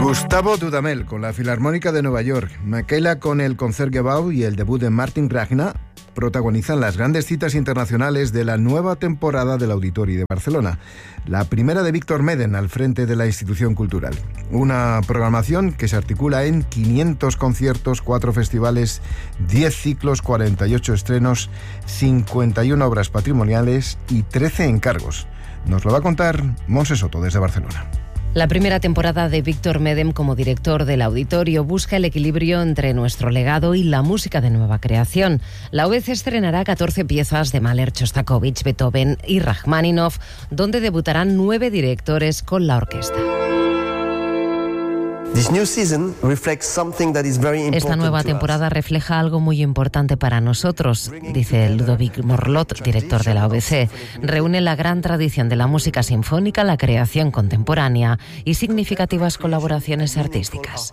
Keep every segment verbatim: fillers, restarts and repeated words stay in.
Gustavo Dudamel con la Filarmónica de Nueva York, Michaela con el Concertgebouw y el debut de Martin Bragna protagonizan las grandes citas internacionales de la nueva temporada del Auditori de Barcelona, la primera de Víctor Medem al frente de la institución cultural. Una programación que se articula en quinientos conciertos, cuatro festivales, diez ciclos, cuarenta y ocho estrenos, cincuenta y una obras patrimoniales y trece encargos. Nos lo va a contar Montse Soto desde Barcelona. La primera temporada de Víctor Medem como director del Auditorio busca el equilibrio entre nuestro legado y la música de nueva creación. La O B C estrenará catorce piezas de Mahler, Shostakovich, Beethoven y Rachmaninoff, donde debutarán nueve directores con la orquesta. Esta nueva temporada refleja algo muy importante para nosotros, dice Ludovic Morlot, director de la O B C. Reúne la gran tradición de la música sinfónica, la creación contemporánea y significativas colaboraciones artísticas.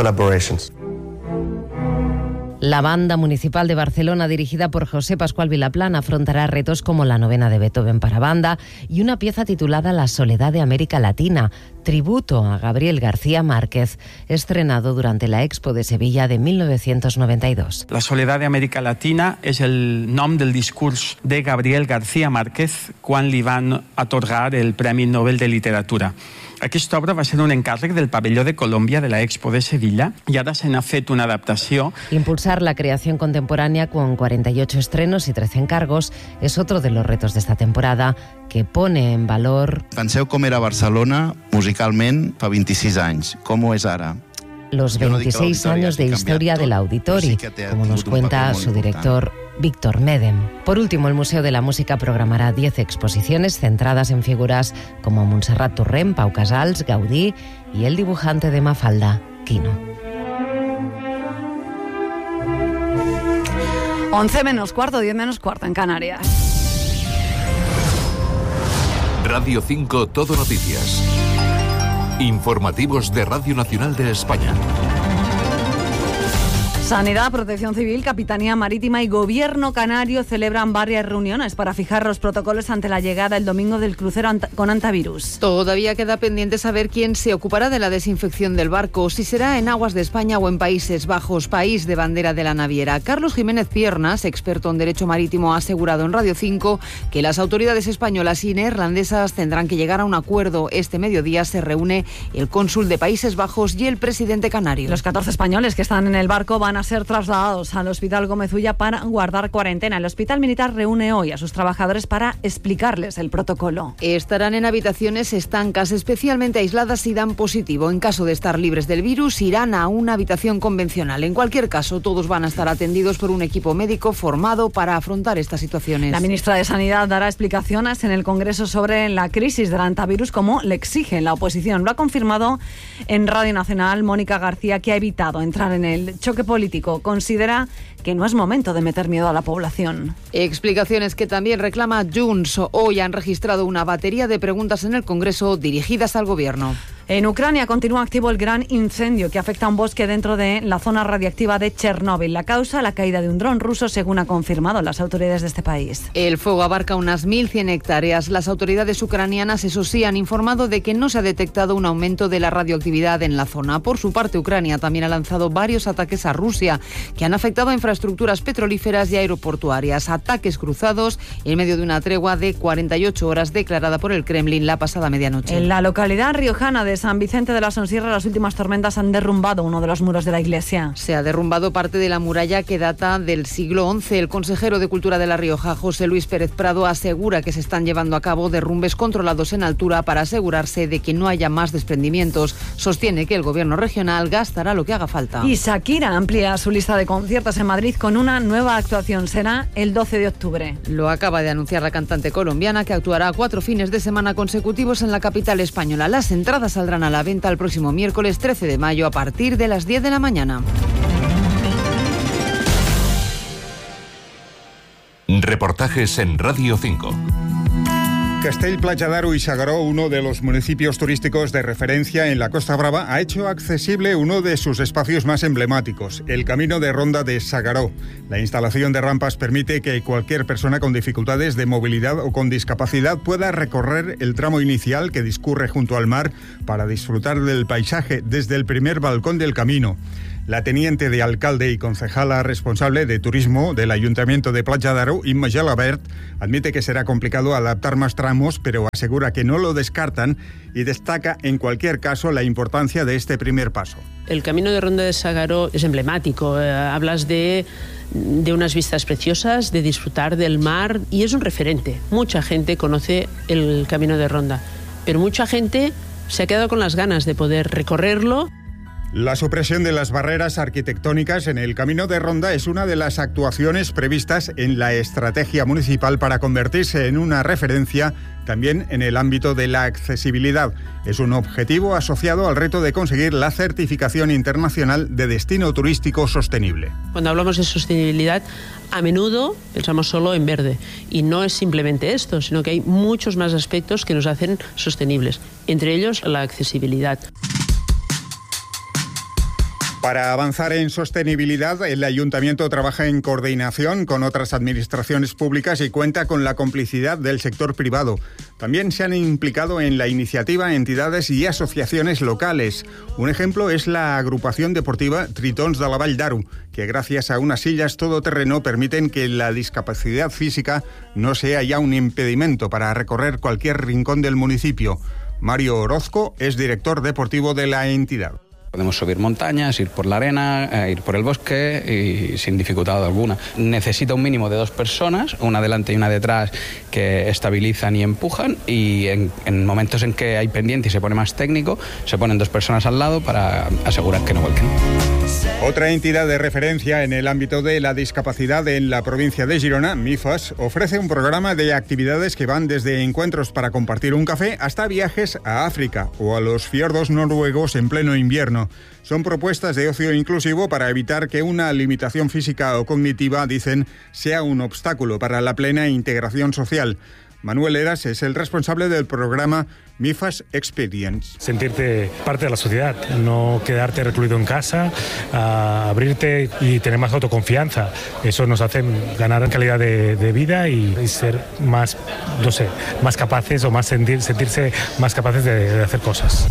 La Banda Municipal de Barcelona, dirigida por José Pascual Vilaplán, afrontará retos como la novena de Beethoven para banda y una pieza titulada La Soledad de América Latina, tributo a Gabriel García Márquez, estrenado durante la Expo de Sevilla de mil novecientos noventa y dos. La Soledad de América Latina és el nom del discurs de Gabriel García Márquez quan li van atorgar el Premi Nobel de Literatura. Aquesta obra va ser un encàrrec del Pavelló de Colòmbia de la Expo de Sevilla i ara se n'ha fet una adaptació. Impulsar la creación contemporánea con cuarenta y ocho estrenos y trece encargos es otro de los retos de esta temporada que pone en valor... Penseu com era Barcelona musicalment fa vint-i-sis anys, com ho és ara. Los veintiséis años de historia del Auditori, como nos cuenta su director Víctor Medem. Por último, el Museo de la Música programará diez exposiciones centradas en figuras como Montserrat Torrent, Pau Casals, Gaudí y el dibujante de Mafalda, Quino. once menos cuarto, diez menos cuarto en Canarias. Radio cinco Todo Noticias. Informativos de Radio Nacional de España. Sanidad, Protección Civil, Capitanía Marítima y Gobierno Canario celebran varias reuniones para fijar los protocolos ante la llegada el domingo del crucero ant- con antivirus. Todavía queda pendiente saber quién se ocupará de la desinfección del barco, si será en aguas de España o en Países Bajos, país de bandera de la naviera. Carlos Jiménez Piernas, experto en Derecho Marítimo, ha asegurado en Radio cinco que las autoridades españolas y neerlandesas tendrán que llegar a un acuerdo. Este mediodía se reúne el cónsul de Países Bajos y el presidente canario. Los catorce españoles que están en el barco van a a ser trasladados al Hospital Gómez Ulla para guardar cuarentena. El Hospital Militar reúne hoy a sus trabajadores para explicarles el protocolo. Estarán en habitaciones estancas, especialmente aisladas si dan positivo. En caso de estar libres del virus, irán a una habitación convencional. En cualquier caso, todos van a estar atendidos por un equipo médico formado para afrontar estas situaciones. La ministra de Sanidad dará explicaciones en el Congreso sobre la crisis del antivirus, como le exige la oposición. Lo ha confirmado en Radio Nacional Mónica García, que ha evitado entrar en el choque político. Considera que no es momento de meter miedo a la población. Explicaciones que también reclama Junts. Hoy han registrado una batería de preguntas en el Congreso dirigidas al Gobierno. En Ucrania continúa activo el gran incendio que afecta a un bosque dentro de la zona radiactiva de Chernóbil. La causa, la caída de un dron ruso, según ha confirmado las autoridades de este país. El fuego abarca unas mil cien hectáreas. Las autoridades ucranianas, eso sí, han informado de que no se ha detectado un aumento de la radioactividad en la zona. Por su parte, Ucrania también ha lanzado varios ataques a Rusia que han afectado a infraestructuras petrolíferas y aeroportuarias. Ataques cruzados en medio de una tregua de cuarenta y ocho horas declarada por el Kremlin la pasada medianoche. En la localidad riojana de San Vicente de la Sonsierra, las últimas tormentas han derrumbado uno de los muros de la iglesia. Se ha derrumbado parte de la muralla que data del siglo once. El consejero de Cultura de La Rioja, José Luis Pérez Prado, asegura que se están llevando a cabo derrumbes controlados en altura para asegurarse de que no haya más desprendimientos. Sostiene que el gobierno regional gastará lo que haga falta. Y Shakira amplía su lista de conciertos en Madrid con una nueva actuación. Será el doce de octubre. Lo acaba de anunciar la cantante colombiana, que actuará cuatro fines de semana consecutivos en la capital española. Las entradas saldrán a la venta el próximo miércoles trece de mayo a partir de las diez de la mañana. Reportajes en Radio cinco. Castell-Platja d'Aro y Sagaró, uno de los municipios turísticos de referencia en la Costa Brava, ha hecho accesible uno de sus espacios más emblemáticos, el Camino de Ronda de Sagaró. La instalación de rampas permite que cualquier persona con dificultades de movilidad o con discapacidad pueda recorrer el tramo inicial que discurre junto al mar para disfrutar del paisaje desde el primer balcón del camino. La teniente de alcalde y concejala responsable de turismo del Ayuntamiento de Platja d'Aro, Imma Gelabert, admite que será complicado adaptar más tramos, pero asegura que no lo descartan y destaca en cualquier caso la importancia de este primer paso. El Camino de Ronda de Sagaró es emblemático. Eh, hablas de, de unas vistas preciosas, de disfrutar del mar, y es un referente. Mucha gente conoce el Camino de Ronda, pero mucha gente se ha quedado con las ganas de poder recorrerlo. La supresión de las barreras arquitectónicas en el Camino de Ronda es una de las actuaciones previstas en la estrategia municipal para convertirse en una referencia también en el ámbito de la accesibilidad. Es un objetivo asociado al reto de conseguir la certificación internacional de destino turístico sostenible. Cuando hablamos de sostenibilidad, a menudo pensamos solo en verde, y no es simplemente esto, sino que hay muchos más aspectos que nos hacen sostenibles, entre ellos la accesibilidad. Para avanzar en sostenibilidad, el Ayuntamiento trabaja en coordinación con otras administraciones públicas y cuenta con la complicidad del sector privado. También se han implicado en la iniciativa entidades y asociaciones locales. Un ejemplo es la agrupación deportiva Tritons de la Vall d'Aro, que gracias a unas sillas todoterreno permiten que la discapacidad física no sea ya un impedimento para recorrer cualquier rincón del municipio. Mario Orozco es director deportivo de la entidad. Podemos subir montañas, ir por la arena, ir por el bosque y sin dificultad alguna. Necesita un mínimo de dos personas, una delante y una detrás, que estabilizan y empujan, y en, en momentos en que hay pendiente y se pone más técnico, se ponen dos personas al lado para asegurar que no vuelquen. Otra entidad de referencia en el ámbito de la discapacidad en la provincia de Girona, MIFAS, ofrece un programa de actividades que van desde encuentros para compartir un café hasta viajes a África o a los fiordos noruegos en pleno invierno. Son propuestas de ocio inclusivo para evitar que una limitación física o cognitiva, dicen, sea un obstáculo para la plena integración social. Manuel Eras es el responsable del programa MIFAS Experience. Sentirte parte de la sociedad, no quedarte recluido en casa, a abrirte y tener más autoconfianza. Eso nos hace ganar calidad de, de vida y, y ser más, no sé, más capaces o más sentir, sentirse más capaces de, de hacer cosas.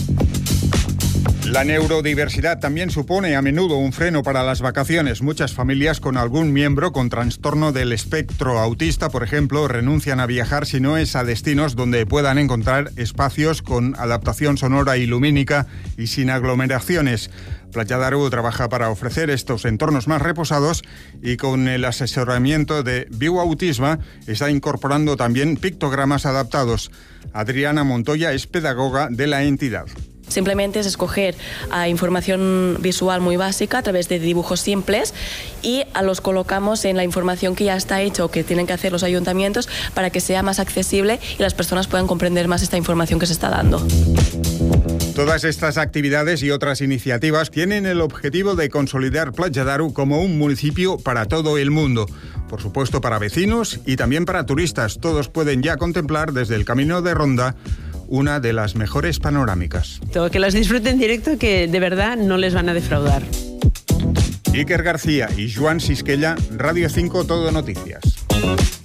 La neurodiversidad también supone a menudo un freno para las vacaciones. Muchas familias con algún miembro con trastorno del espectro autista, por ejemplo, renuncian a viajar si no es a destinos donde puedan encontrar espacios con adaptación sonora y lumínica y sin aglomeraciones. Platja d'Aro trabaja para ofrecer estos entornos más reposados y con el asesoramiento de Viu Autisme está incorporando también pictogramas adaptados. Adriana Montoya es pedagoga de la entidad. Simplemente es escoger uh, información visual muy básica a través de dibujos simples y uh, los colocamos en la información que ya está hecha o que tienen que hacer los ayuntamientos para que sea más accesible y las personas puedan comprender más esta información que se está dando. Todas estas actividades y otras iniciativas tienen el objetivo de consolidar Platja d'Aro como un municipio para todo el mundo. Por supuesto, para vecinos y también para turistas. Todos pueden ya contemplar desde el Camino de Ronda una de las mejores panorámicas. Que las disfruten en directo, que de verdad no les van a defraudar. Iker García y Joan Sisquella, Radio cinco Todo Noticias.